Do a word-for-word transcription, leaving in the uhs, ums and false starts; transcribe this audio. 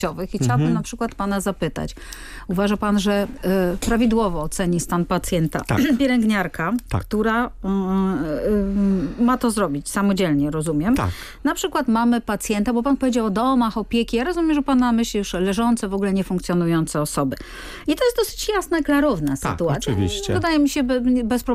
I chciałabym Mhm. na przykład pana zapytać. Uważa pan, że y, prawidłowo oceni stan pacjenta Tak. pielęgniarka, Tak. która y, y, ma to zrobić samodzielnie, rozumiem? Tak. Na przykład mamy pacjenta, bo pan powiedział o domach, opieki. Ja rozumiem, że pan ma na myśli już leżące, w ogóle niefunkcjonujące osoby. I to jest dosyć jasna, klarowna Tak, sytuacja. oczywiście. Wydaje mi się be, bez problemu